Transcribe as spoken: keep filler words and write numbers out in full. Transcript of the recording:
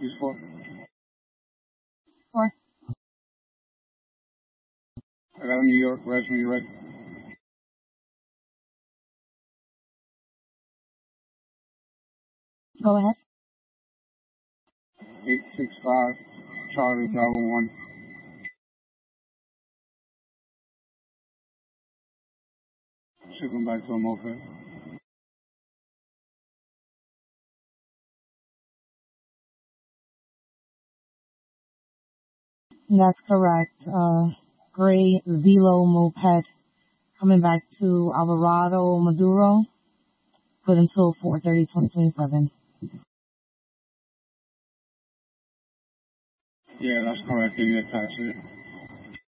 He's four. Four. I got a New York res when you're ready. Go ahead. eight six five Charlie Bravo one. Shipping back to a moped. That's correct. Uh, gray Velo moped coming back to Alvarado Maduro. Good until four thirty twenty twenty-seven. Yeah, that's correct. You attach it.